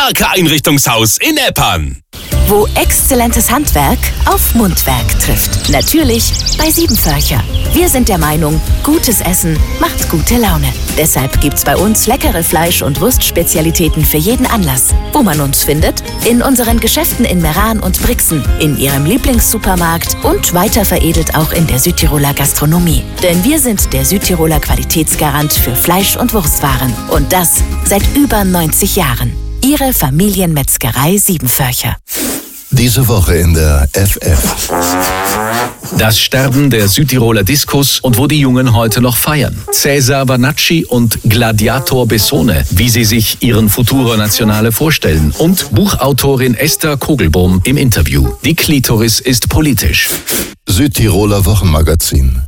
Barker Einrichtungshaus in Eppern. Wo exzellentes Handwerk auf Mundwerk trifft. Natürlich bei Siebenvörcher. Wir sind der Meinung, gutes Essen macht gute Laune. Deshalb gibt's bei uns leckere Fleisch- und Wurstspezialitäten für jeden Anlass. Wo man uns findet? In unseren Geschäften in Meran und Brixen, in Ihrem Lieblingssupermarkt und weiter veredelt auch in der Südtiroler Gastronomie. Denn wir sind der Südtiroler Qualitätsgarant für Fleisch- und Wurstwaren. Und das seit über 90 Jahren. Ihre Familienmetzgerei Siebenvörcher. Diese Woche in der FF. Das Sterben der Südtiroler Diskos und wo die Jungen heute noch feiern. Cesar Vanacci und Gladiator Bessone, wie sie sich ihren Futuro Nazionale vorstellen. Und Buchautorin Esther Kogelbohm im Interview. Die Klitoris ist politisch. Südtiroler Wochenmagazin.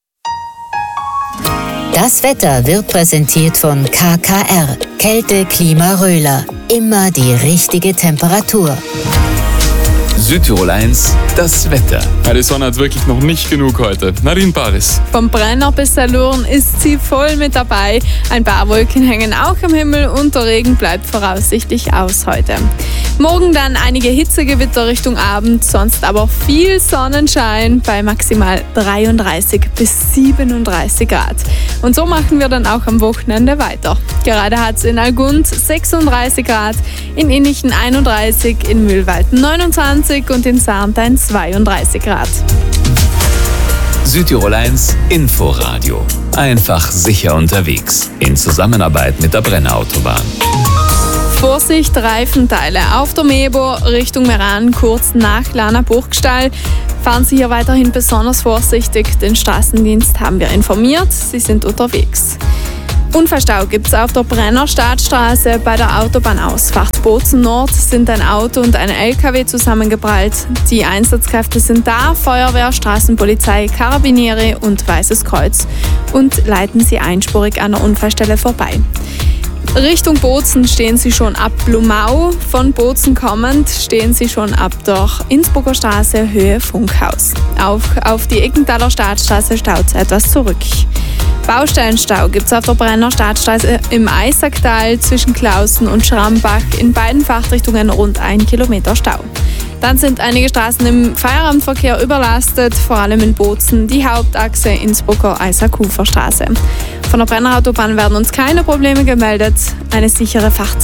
Das Wetter wird präsentiert von KKR. Kälte, Klima, Röhler. Immer die richtige Temperatur. Südtirol 1, das Wetter. Ja, die Sonne hat wirklich noch nicht genug heute. Nadine Paris. Vom Brenner bis Salurn ist sie voll mit dabei. Ein paar Wolken hängen auch am Himmel und der Regen bleibt voraussichtlich aus heute. Morgen dann einige Hitzegewitter Richtung Abend, sonst aber viel Sonnenschein bei maximal 33 bis 37 Grad. Und so machen wir dann auch am Wochenende weiter. Gerade hat es in Algund 36 Grad, in Innichen 31, in Mühlwalden 29 und in Sarntein 32 Grad. Südtirol 1, Inforadio. Einfach sicher unterwegs. In Zusammenarbeit mit der Brenner Autobahn. Vorsicht, Reifenteile auf der Mebo Richtung Meran, kurz nach Lana Burgstall. Fahren Sie hier weiterhin besonders vorsichtig. Den Straßendienst haben wir informiert. Sie sind unterwegs. Unfallstau gibt es auf der Brenner Stadtstraße. Bei der Autobahnausfahrt Bozen Nord sind ein Auto und ein LKW zusammengeprallt. Die Einsatzkräfte sind da, Feuerwehr, Straßenpolizei, Karabiniere und Weißes Kreuz und leiten sie einspurig an der Unfallstelle vorbei. Richtung Bozen stehen Sie schon ab Blumau. Von Bozen kommend stehen Sie schon ab der Innsbrucker Straße Höhe Funkhaus. Auf die Eckenthaler Stadtstraße staut es etwas zurück. Baustellenstau gibt es auf der Brenner Stadtstraße im Eisacktal zwischen Klausen und Schrambach. In beiden Fachrichtungen rund 1 Kilometer Stau. Dann sind einige Straßen im Feierabendverkehr überlastet, vor allem in Bozen, die Hauptachse Innsbrucker Eisack-Hufer-Straße. Von der Brenner Autobahn werden uns keine Probleme gemeldet. Eine sichere Fahrt.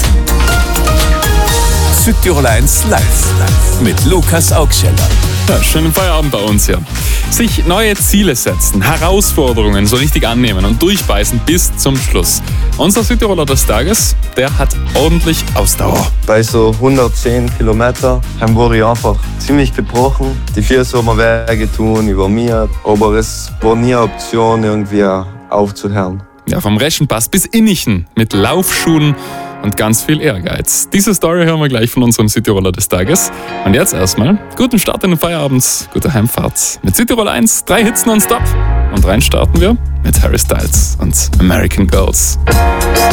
Südtirol 1 live mit Lukas Augscheller. Ja, schönen Feierabend bei uns hier. Sich neue Ziele setzen, Herausforderungen so richtig annehmen und durchbeißen bis zum Schluss. Unser Südtiroler des Tages, der hat ordentlich Ausdauer. Bei so 110 Kilometern wurde ich einfach ziemlich gebrochen. Die Füße haben mir wehgetan über mir, aber es war nie eine Option, irgendwie aufzuhören. Ja, vom Reschenpass bis Innichen mit Laufschuhen und ganz viel Ehrgeiz. Diese Story hören wir gleich von unserem Südtiroler des Tages. Und jetzt erstmal guten Start in den Feierabend, gute Heimfahrt mit Südtirol 1, 3 Hits nonstop. Und rein starten wir mit Harry Styles und American Girls.